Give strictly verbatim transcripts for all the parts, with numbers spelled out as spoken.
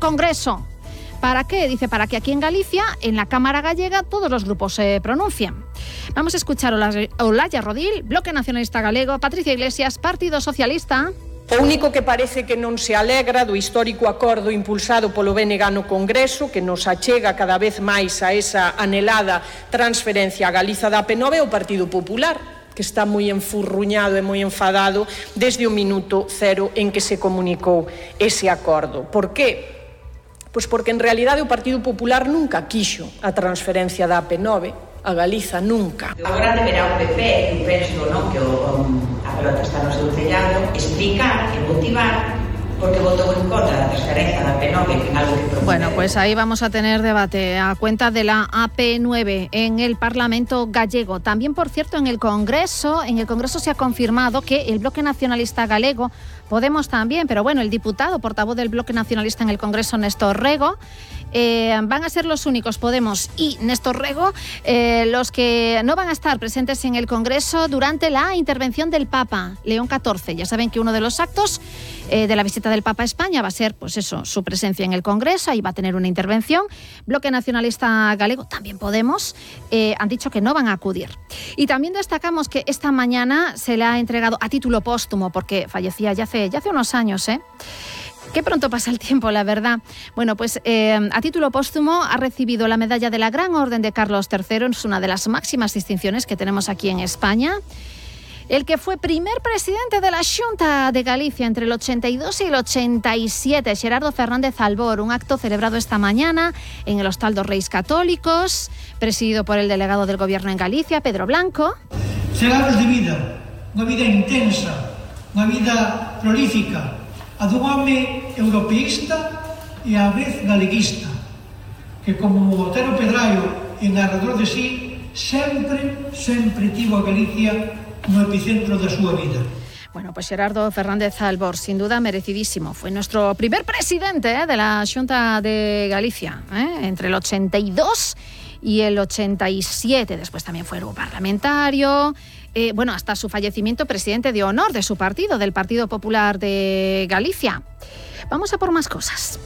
Congreso. ¿Para qué? Dice, para que aquí en Galicia, en la Cámara Gallega, todos los grupos se pronuncien. Vamos a escuchar a Olalla Rodil, Bloque Nacionalista Galego, Patricia Iglesias, Partido Socialista. O único que parece que non se alegra do histórico acordo impulsado polo B N G no Congreso, que nos achega cada vez máis a esa anhelada transferencia a Galiza da A P nove, é o Partido Popular, que está moi enfurruñado e moi enfadado desde o minuto cero en que se comunicou ese acordo. Por qué? Pois porque en realidade o Partido Popular nunca quixo a transferencia da A P nove a Galiza, nunca. Agora deberá o P P, eu penso, non, que o, a pelota está no seu tellado, explicar e motivar porque votou en contra da transferencia da A P nove, que en algo que propone. Bueno, pues ahí vamos a tener debate a cuenta de la A P nueve en el Parlamento gallego. También, por cierto, en el Congreso, en el Congreso se ha confirmado que el Bloque Nacionalista Galego, Podemos también, pero bueno, el diputado portavoz del Bloque Nacionalista en el Congreso, Néstor Rego, Eh, van a ser los únicos, Podemos y Néstor Rego, eh, los que no van a estar presentes en el Congreso durante la intervención del Papa León catorce. Ya saben que uno de los actos eh, de la visita del Papa a España va a ser, pues eso, su presencia en el Congreso, ahí va a tener una intervención. Bloque Nacionalista Galego, también Podemos, eh, han dicho que no van a acudir. Y también destacamos que esta mañana se le ha entregado a título póstumo, porque fallecía ya hace, ya hace unos años, ¿eh? Qué pronto pasa el tiempo, la verdad. Bueno, pues eh, a título póstumo ha recibido la medalla de la Gran Orden de Carlos tercero, es una de las máximas distinciones que tenemos aquí en España. El que fue primer presidente de la Xunta de Galicia entre el ochenta y dos y el ochenta y siete, Xerardo Fernández Albor, un acto celebrado esta mañana en el Hostal dos Reis Católicos, presidido por el delegado del Gobierno en Galicia, Pedro Blanco. Cen anos de vida, unha vida intensa, unha vida prolífica, a dun home europeísta e á vez galeguista, que como Otero Pedraio e narrador de sí, sempre, sempre tivo a Galicia no epicentro da súa vida. Bueno, pues Xerardo Fernández Albor, sin duda merecidísimo. Fue nuestro primer presidente ¿eh? de la Xunta de Galicia, ¿eh? entre el ochenta y dos y el ochenta y siete. Después también fue parlamentario. Eh, bueno, hasta su fallecimiento, presidente de honor de su partido, del Partido Popular de Galicia. Vamos a por más cosas.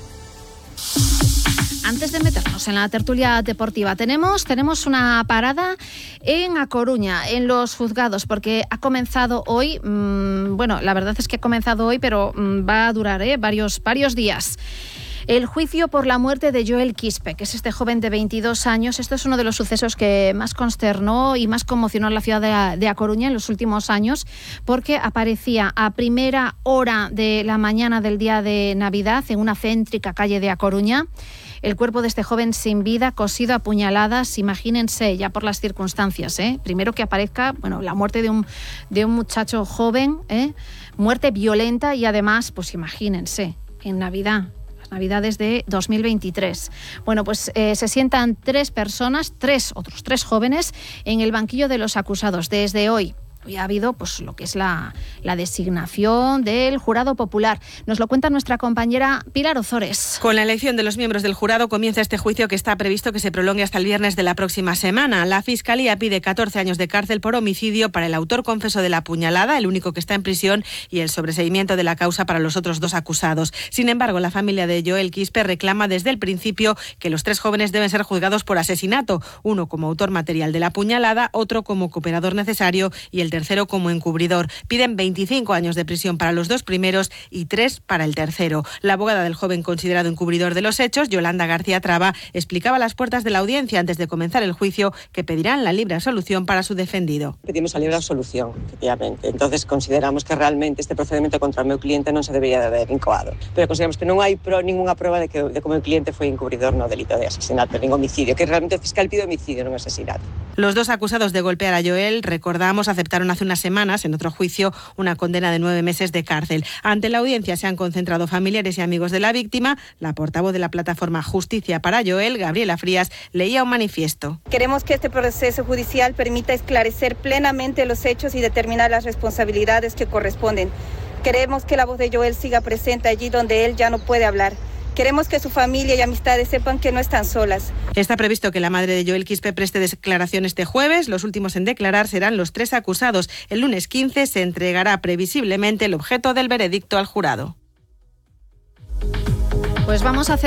Antes de meternos en la tertulia deportiva, tenemos, tenemos una parada en A Coruña, en los juzgados, porque ha comenzado hoy, mmm, bueno, la verdad es que ha comenzado hoy, pero mmm, va a durar ¿eh? varios, varios días. El juicio por la muerte de Joel Quispe, que es este joven de veintidós años. Esto es uno de los sucesos que más consternó y más conmocionó a la ciudad de A, de A Coruña en los últimos años, porque aparecía a primera hora de la mañana del día de Navidad en una céntrica calle de A Coruña. El cuerpo de este joven sin vida, cosido a puñaladas. Imagínense, ya por las circunstancias, ¿eh? Primero que aparezca, bueno, la muerte de un, de un muchacho joven, ¿eh? Muerte violenta y además, pues imagínense, en Navidad. Navidades de dos mil veintitrés. Bueno, pues eh, se sientan tres personas, tres, otros tres jóvenes, en el banquillo de los acusados desde hoy. Hoy ha habido pues lo que es la, la designación del jurado popular. Nos lo cuenta nuestra compañera Pilar Ozores. Con la elección de los miembros del jurado comienza este juicio que está previsto que se prolongue hasta el viernes de la próxima semana. La Fiscalía pide catorce años de cárcel por homicidio para el autor confeso de la puñalada, el único que está en prisión, y el sobreseimiento de la causa para los otros dos acusados. Sin embargo, la familia de Joel Quispe reclama desde el principio que los tres jóvenes deben ser juzgados por asesinato, uno como autor material de la puñalada, otro como cooperador necesario y el tercero como encubridor. Piden veinticinco años de prisión para los dos primeros y tres para el tercero. La abogada del joven considerado encubridor de los hechos, Yolanda García Traba, explicaba a las puertas de la audiencia antes de comenzar el juicio que pedirán la libre absolución para su defendido. Pedimos a libre absolución, efectivamente. Entonces consideramos que realmente este procedimento contra o meu cliente non se debería de haber incoado. Pero consideramos que non hai pro, ninguna prueba de que de como o cliente foi encubridor no delito de asesinato, nin homicidio, que realmente o fiscal pide homicidio, non asesinato. Los dos acusados de golpear a Joel, recordamos, aceptaron hace unas semanas, en otro juicio, una condena de nueve meses de cárcel. Ante la audiencia se han concentrado familiares y amigos de la víctima. La portavoz de la plataforma Justicia para Joel, Gabriela Frías, leía un manifiesto. Queremos que este proceso judicial permita esclarecer plenamente los hechos y determinar las responsabilidades que corresponden. Queremos que la voz de Joel siga presente allí donde él ya no puede hablar. Queremos que su familia y amistades sepan que no están solas. Está previsto que la madre de Joel Quispe preste declaración este jueves. Los últimos en declarar serán los tres acusados. El lunes quince se entregará previsiblemente el objeto del veredicto al jurado. Pues vamos a hacer